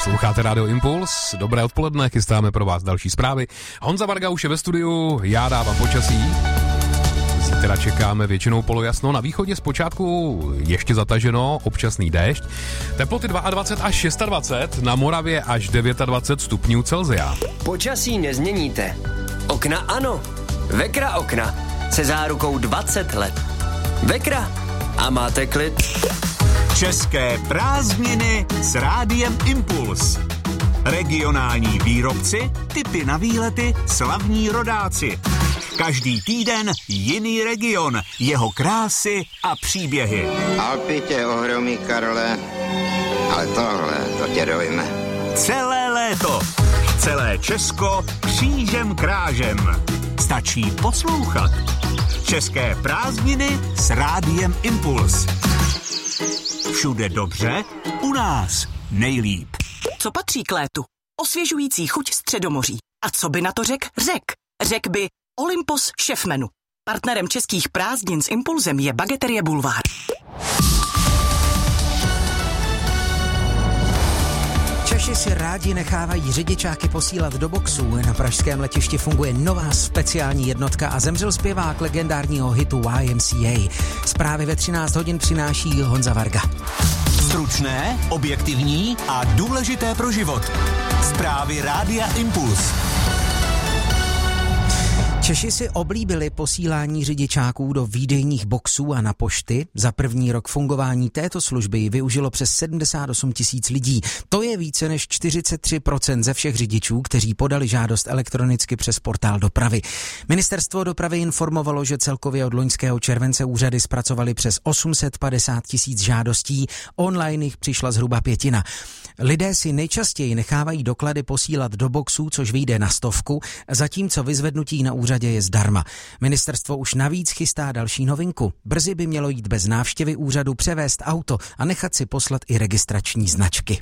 Posloucháte Radio Impuls, dobré odpoledne, chystáme pro vás další zprávy. Honza Varga už je ve studiu, já dávám počasí. Zítra čekáme většinou polojasno, na východě zpočátku ještě zataženo, občasný déšť. Teploty 22 až 26, na Moravě až 29 stupňů Celsia. Počasí nezměníte. Okna ano. Vekra okna se zárukou 20 let. Vekra a máte klid. České prázdniny s Rádiem Impuls. Regionální výrobci, tipy na výlety, slavní rodáci. Každý týden jiný region, jeho krásy a příběhy. Alpy tě ohromí, Karle, ale tohle, to tě dojme. Celé léto, celé Česko křížem krážem. Stačí poslouchat. České prázdniny s Rádiem Impuls. Všude dobře, u nás nejlíp. Co patří k létu? Osvěžující chuť Středomoří. A co by na to řekl Řek? Řek by Olympos šéfmenu. Partnerem českých prázdnin s Impulzem je Bageterie Bulvár. Češi si rádi nechávají řidičáky posílat do boxů. Na pražském letišti funguje nová speciální jednotka a zemřel zpěvák legendárního hitu YMCA. Zprávy ve 13 hodin přináší Honza Varga. Stručné, objektivní a důležité pro život. Zprávy Rádia Impuls. Češi si oblíbili posílání řidičáků do výdejních boxů a na pošty. Za první rok fungování této služby využilo přes 78 000 lidí. To je více než 43% ze všech řidičů, kteří podali žádost elektronicky přes portál dopravy. Ministerstvo dopravy informovalo, že celkově od loňského července úřady zpracovaly přes 850 000 žádostí. Online jich přišla zhruba 1/5. Lidé si nejčastěji nechávají doklady posílat do boxů, což vyjde na 100, zatímco vyzvednutí na úřadě je zdarma. Ministerstvo už navíc chystá další novinku. Brzy by mělo jít bez návštěvy úřadu převést auto a nechat si poslat i registrační značky.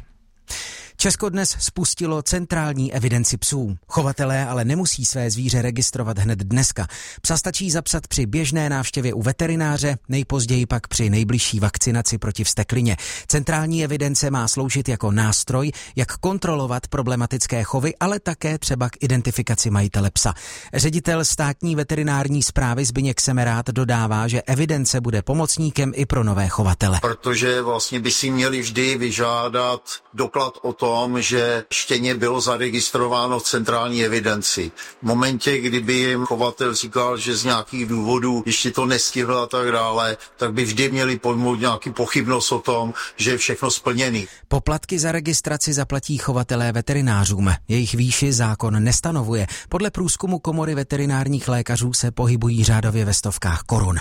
Česko dnes spustilo centrální evidenci psů. Chovatelé ale nemusí své zvíře registrovat hned dneska. Psa stačí zapsat při běžné návštěvě u veterináře, nejpozději pak při nejbližší vakcinaci proti vzteklině. Centrální evidence má sloužit jako nástroj, jak kontrolovat problematické chovy, ale také třeba k identifikaci majitele psa. Ředitel státní veterinární správy Zbyněk Semerát dodává, že evidence bude pomocníkem i pro nové chovatele. Protože vlastně by si měli vždy vyžádat doklad o tom, že štěně bylo zaregistrováno v centrální evidenci. V momentě, kdyby jim chovatel říkal, že z nějakých důvodů ještě to nestihl a tak dále, tak by vždy měli pojmout nějaký pochybnost o tom, že je všechno splněný. Poplatky za registraci zaplatí chovatelé veterinářům. Jejich výši zákon nestanovuje. Podle průzkumu Komory veterinárních lékařů se pohybují řádově ve stovkách korun.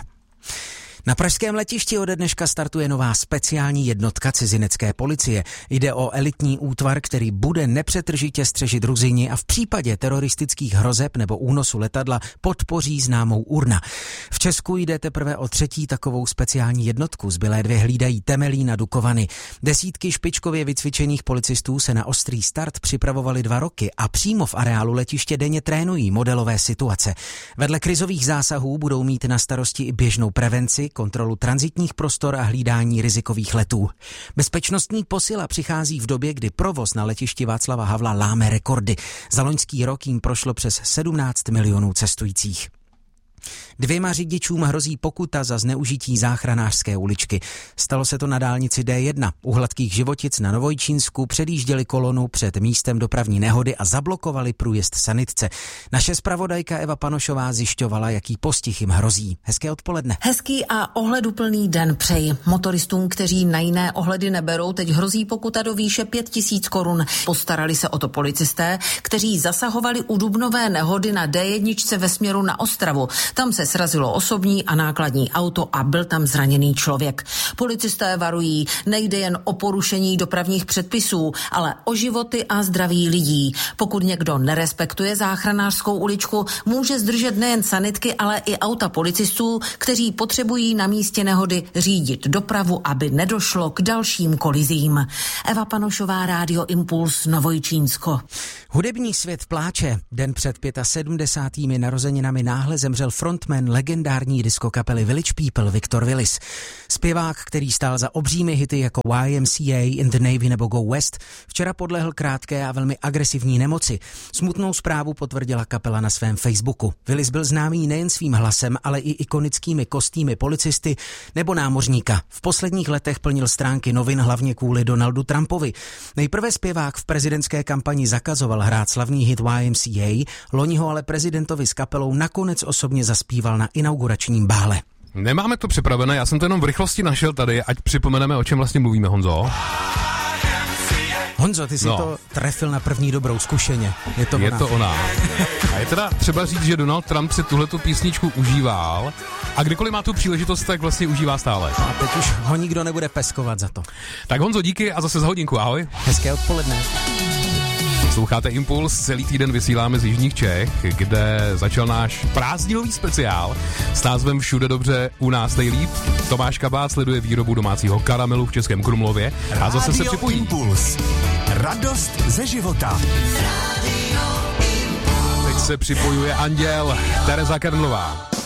Na pražském letišti ode dneška startuje nová speciální jednotka cizinecké policie. Jde o elitní útvar, který bude nepřetržitě střežit Ruzyni a v případě teroristických hrozeb nebo únosu letadla podpoří známou URNA. V Česku jde teprve o 3. takovou speciální jednotku. Zbylé 2 hlídají Temelín a Dukovany. Desítky špičkově vycvičených policistů se na ostrý start připravovali 2 roky a přímo v areálu letiště denně trénují modelové situace. Vedle krizových zásahů budou mít na starosti i běžnou prevenci, kontrolu tranzitních prostor a hlídání rizikových letů. Bezpečnostní posila přichází v době, kdy provoz na letišti Václava Havla láme rekordy. Za loňský rok jim prošlo přes 17 milionů cestujících. 2 řidičům hrozí pokuta za zneužití záchranářské uličky. Stalo se to na dálnici D1. U Hladkých Životic na Novojčínsku předjížděli kolonu před místem dopravní nehody a zablokovali průjezd sanitce. Naše zpravodajka Eva Panošová zjišťovala, jaký postih jim hrozí. Hezké odpoledne. Hezký a ohleduplný den přeji. Motoristům, kteří na jiné ohledy neberou, teď hrozí pokuta do výše 5 000 korun. Postarali se o to policisté, kteří zasahovali u dubnové nehody na D1 ve směru na Ostravu. Tam se srazilo osobní a nákladní auto a byl tam zraněný člověk. Policisté varují, nejde jen o porušení dopravních předpisů, ale o životy a zdraví lidí. Pokud někdo nerespektuje záchranářskou uličku, může zdržet nejen sanitky, ale i auta policistů, kteří potřebují na místě nehody řídit dopravu, aby nedošlo k dalším kolizím. Eva Panošová, Rádio Impuls, Novojčínsko. Hudební svět pláče. Den před 75. narozeninami náhle zemřel frontman legendární diskokapely Village People Victor Willis. Zpěvák, který stál za obřími hity jako YMCA, In the Navy nebo Go West, včera podlehl krátké a velmi agresivní nemoci. Smutnou zprávu potvrdila kapela na svém Facebooku. Willis byl známý nejen svým hlasem, ale i ikonickými kostýmy policisty nebo námořníka. V posledních letech plnil stránky novin hlavně kvůli Donaldu Trumpovi. Nejprve zpěvák v prezidentské kampani zakazoval hrát slavný hit YMCA, loni ho ale prezidentovi s kapelou nakonec osobně zaspíval na inauguračním bále. Nemáme to připravené, já jsem to jenom v rychlosti našel tady, ať připomeneme, o čem vlastně mluvíme, Honzo. Honzo, ty si to trefil na první dobrou zkušeně. Je to ona. A je teda třeba říct, že Donald Trump si tuhletu písničku užíval a kdykoliv má tu příležitost, tak vlastně užívá stále. A teď už ho nikdo nebude peskovat za to. Tak Honzo, díky a zase za hodinku, ahoj. Hezké odpoledne. Posloucháte Impuls, celý týden vysíláme z jižních Čech, kde začal náš prázdninový speciál s názvem Všude dobře, u nás nejlíp. Tomáš Kabát sleduje výrobu domácího karamelu v Českém Krumlově a zase se připojí. Impuls. Radost ze života. Teď se připojuje anděl Tereza Kernlová.